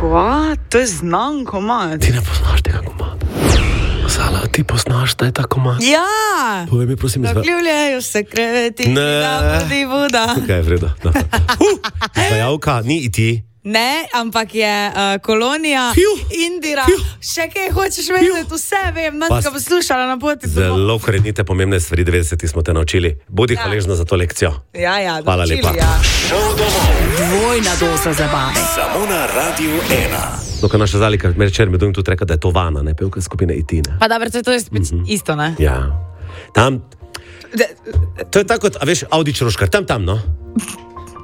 Kva? To je znan komad. Ti ne poznaš tega komada. Sala, ti poznaš, da je ta komad? Ja! Povej mi, prosim, Zakljubljajo se kreveti, Ne. da budi voda. Kaj je vredo? Izvajalka, ni i ti. Ne, ampak je Kolonija, Indira, še kaj hočeš vedeti, vse vem, nas ga poslušala na poti domov. Zelo korenite pomembne stvari, 90 smo te naučili. Bodi hvaležna za to lekcijo. Ja, Hvala naučili, lepa. ja. Šel domov. Dvojna doza zabave. Samo na Radiu 1. Dokaj naša Zalika, večer mi tudi rekel, da je to Vana, ne, pevka skupine Itina. Pa dobro, to je spet isto, ne? Ja. Tam, to je tako kot, a veš, Audi Čroškar, tam, no.